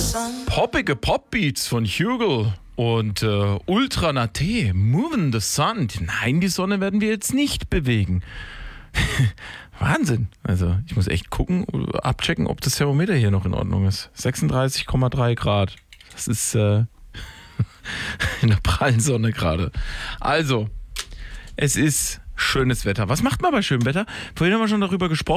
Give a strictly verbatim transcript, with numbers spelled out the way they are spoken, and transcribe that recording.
Poppige Popbeats von Hugel und äh, Ultra Nate, Moving the Sun. Nein, die Sonne werden wir jetzt nicht bewegen. Wahnsinn. Also ich muss echt gucken, abchecken, ob das Thermometer hier noch in Ordnung ist. sechsunddreißig Komma drei Grad. Das ist äh, in der prallen Sonne gerade. Also, es ist schönes Wetter. Was macht man bei schönem Wetter? Vorhin haben wir schon darüber gesprochen.